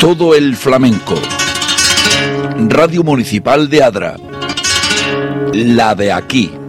Todo el flamenco. Radio Municipal de Adra. La de aquí.